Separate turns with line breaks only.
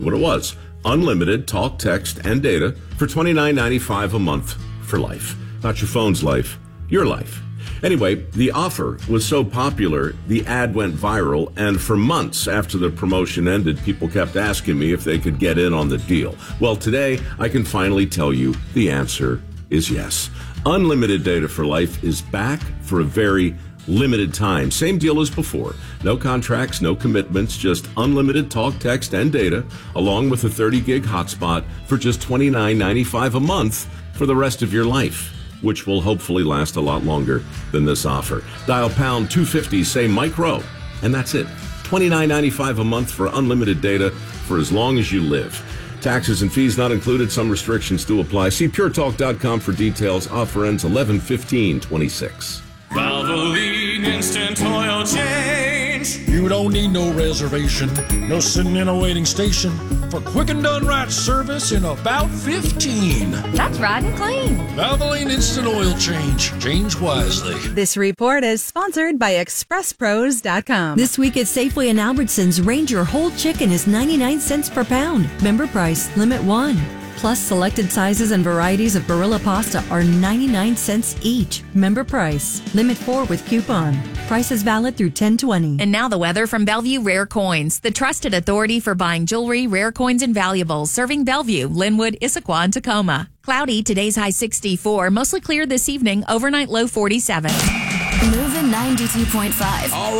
what it was. Unlimited talk, text, and data for $29.95 a month for life. Not your phone's life, your life. Anyway, the offer was so popular, the ad went viral, and for months after the promotion ended, people kept asking me if they could get in on the deal. Well, today, I can finally tell you the answer is yes. Unlimited data for life is back for a very limited time. Same deal as before. No contracts, no commitments, just unlimited talk, text, and data, along with a 30-gig hotspot for just $29.95 a month for the rest of your life, which will hopefully last a lot longer than this offer. Dial pound 250, say Mike Rowe, and that's it. $29.95 a month for unlimited data for as long as you live. Taxes and fees not included. Some restrictions do apply. See puretalk.com for details. Offer ends 11/15/26.
Valvoline Instant Oil Change.
You don't need no reservation, no sitting in a waiting station for quick and done right service in about 15.
That's right and clean.
Valvoline Instant Oil Change. Change wisely.
This report is sponsored by ExpressPros.com.
This week at Safeway and Albertsons, Ranger whole chicken is 99 cents per pound. Member price, limit 1. Plus, selected sizes and varieties of Barilla pasta are 99 cents each. Member price. Limit 4 with coupon. Price is valid through 10/20.
And now the weather from Bellevue Rare Coins, the trusted authority for buying jewelry, rare coins, and valuables, serving Bellevue, Linwood, Issaquah, and Tacoma. Cloudy, today's high 64, mostly clear this evening, overnight low 47.
Moving 92.5.